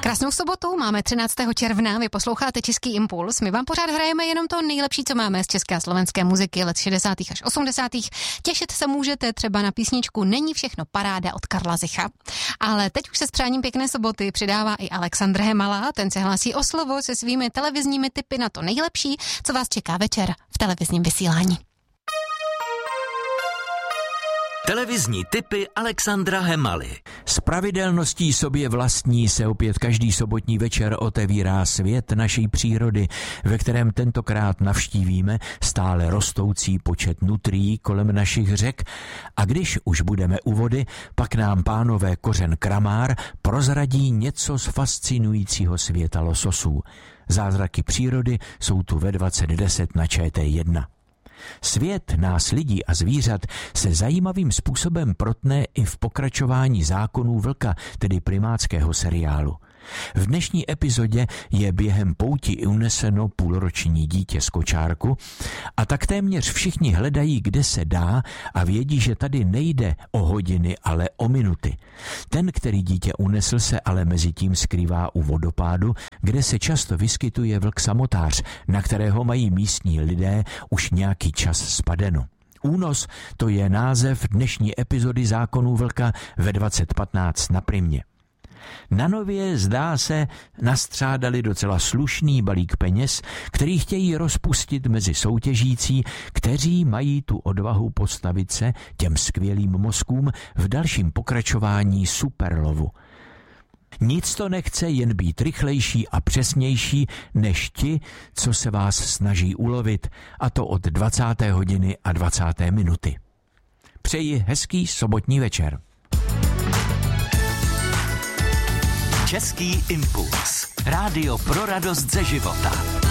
Krásnou sobotu, máme 13. června, vy posloucháte Český impuls. My vám pořád hrajeme jenom to nejlepší, co máme z české a slovenské muziky let 60. až 80. Těšit se můžete třeba na písničku Není všechno paráda od Karla Zicha. Ale teď už se s přáním pěkné soboty přidává i Alexandr Hemala, ten se hlásí o slovo se svými televizními tipy na to nejlepší, co vás čeká večer v televizním vysílání. Televizní tipy Alexandra Hemaly. S pravidelností sobě vlastní se opět každý sobotní večer otevírá svět naší přírody, ve kterém tentokrát navštívíme stále rostoucí počet nutrií kolem našich řek a když už budeme u vody, pak nám pánové Kořen Kramár prozradí něco z fascinujícího světa lososů. Zázraky přírody jsou tu ve 20:10 na ČT1. Svět nás lidí a zvířat se zajímavým způsobem protne i v pokračování Zákonů vlka, tedy primátského seriálu. V dnešní epizodě je během pouti uneseno půlroční dítě z kočárku a tak téměř všichni hledají, kde se dá a vědí, že tady nejde o hodiny, ale o minuty. Ten, který dítě unesl, se ale mezi tím skrývá u vodopádu, kde se často vyskytuje vlk samotář, na kterého mají místní lidé už nějaký čas spadeno. Únos, to je název dnešní epizody Zákonů vlka ve 20:15 na Primě. Na Nově, zdá se, nastřádali docela slušný balík peněz, který chtějí rozpustit mezi soutěžící, kteří mají tu odvahu postavit se těm skvělým mozkům v dalším pokračování Superlovu. Nic to nechce, jen být rychlejší a přesnější než ti, co se vás snaží ulovit, a to od 20. hodiny a 20. minuty. Přeji hezký sobotní večer. Český impuls. Rádio pro radost ze života.